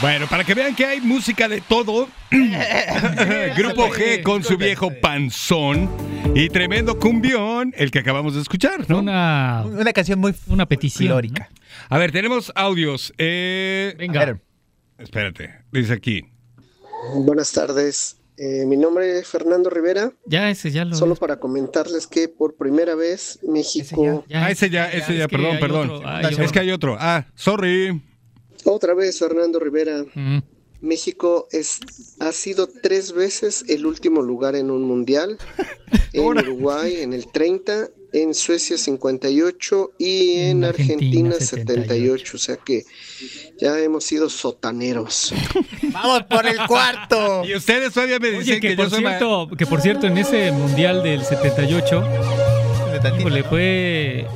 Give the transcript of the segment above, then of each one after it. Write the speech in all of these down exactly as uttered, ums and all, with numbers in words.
Bueno, para que vean que hay música de todo, Grupo G con su viejo panzón y tremendo cumbión, el que acabamos de escuchar, ¿no? Una, Una canción muy una petición. folclórica. A ver, tenemos audios. Eh, Venga. A ver. Espérate, dice aquí. Buenas tardes. Eh, mi nombre es Fernando Rivera. Ya ese ya lo. Solo para comentarles que por primera vez México, ya, Ah, ese ya, ese ya, es que perdón, hay perdón. otro, hay Es otro. que hay otro. Ah, sorry. otra vez Fernando Rivera. Mm. México es, ha sido tres veces el último lugar en un mundial. En Uruguay en el treinta, en Suecia cincuenta y ocho y en En Argentina, Argentina setenta y ocho. O sea que ya hemos sido sotaneros. ¡Vamos por el cuarto! Y ustedes todavía me dicen Oye, que, que, por yo soy ma- cierto, que por cierto, en ese mundial del setenta y ocho, híjole, fue.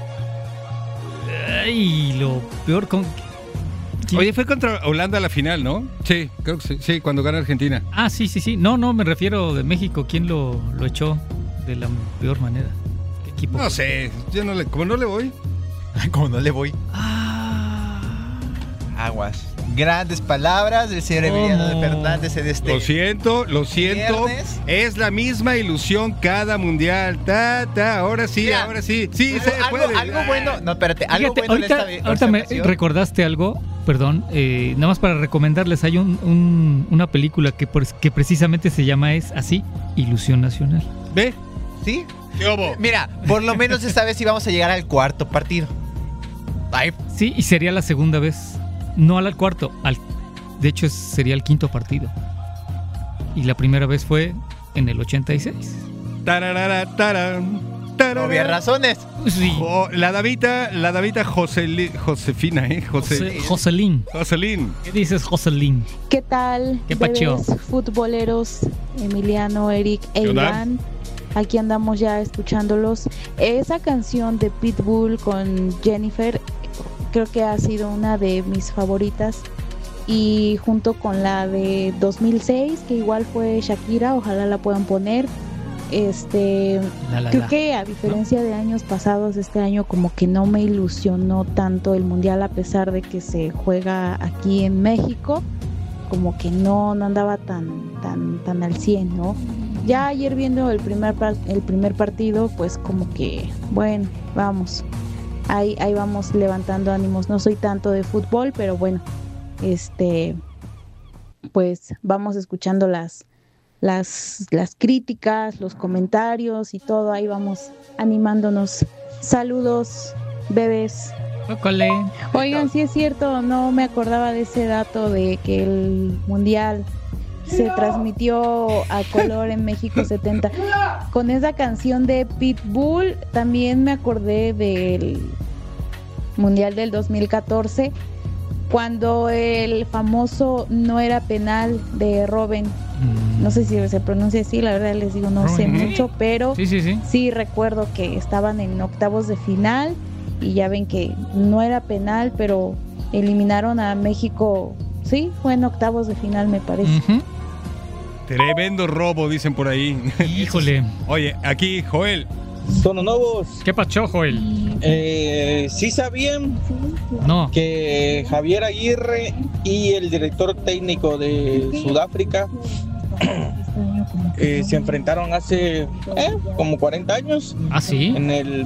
Ay, lo peor con. ¿Quién? Oye, fue contra Holanda la final, ¿no? Sí, creo que sí, sí, cuando gana Argentina. Ah, sí, sí, sí. No, no, me refiero de México. ¿Quién lo, lo echó de la peor manera? ¿Qué equipo? No sé, yo no le, como no le voy. Como no le voy. Ah, Aguas. Grandes palabras del señor Emiliano ¿Cómo? Fernández en este. Lo siento, lo siento. Viernes. Es la misma ilusión cada mundial. Ta, ta, ahora sí, Mira, ahora sí. Sí, algo, se algo, puede. algo bueno. No, espérate. Algo fíjate, bueno en ahorita, esta, ahorita esta me ocasión. recordaste algo, perdón, eh, nada más para recomendarles, hay un, un- una película que, por- que precisamente se llama es así, Ilusión Nacional. ¿Ve? ¿Sí? ¿Qué hubo? Mira, por lo menos esta vez sí vamos a llegar al cuarto partido. Ay, Sí, y sería la segunda vez, no al cuarto, al, de hecho es- sería el quinto partido. Y la primera vez fue en el ochenta y seis. Tararara, taran, tararara. obvias razones. Sí, Jo- la Davita, la Davita Joseli- Josefina, ¿eh? José, José- Joselín. Joselín. ¿Qué dices, Joselín? ¿Qué tal? ¿Qué pacho? bebés futboleros, Emiliano, Eric e ¿Qué onda? Iván. Aquí andamos ya escuchándolos. Esa canción de Pitbull con Jennifer creo que ha sido una de mis favoritas. Y junto con la de dos mil seis, que igual fue Shakira, ojalá la puedan poner. Este, La, la, creo la. que a diferencia de años pasados, este año como que no me ilusionó tanto el mundial, a pesar de que se juega aquí en México, como que no, no andaba tan, tan, tan al cien, ¿no? Ya ayer viendo el primer, par- el primer partido, pues como que, bueno, vamos, ahí, ahí vamos levantando ánimos. No soy tanto de fútbol, pero bueno, este, pues vamos escuchando las, las, las críticas, los comentarios y todo, ahí vamos animándonos. Saludos, bebés. Ócole. Oigan, sí es cierto, no me acordaba de ese dato de que el mundial se transmitió a color en México setenta. Con esa canción de Pitbull también me acordé del mundial del dos mil catorce, cuando el famoso no era penal de Robben, Mm. no sé si se pronuncia así, la verdad les digo, no sé Robben. mucho, pero Sí, sí, sí. sí recuerdo que estaban en octavos de final y ya ven que no era penal, pero eliminaron a México. Sí, fue en octavos de final, me parece. Ujú. Tremendo robo, dicen por ahí. Híjole. Oye, aquí, Joel. Sono Novos, ¿Qué pacho, Joel? eh, sí sabían No. que Javier Aguirre y el director técnico de Sudáfrica eh, se enfrentaron hace eh, como cuarenta años ¿Ah, sí? en el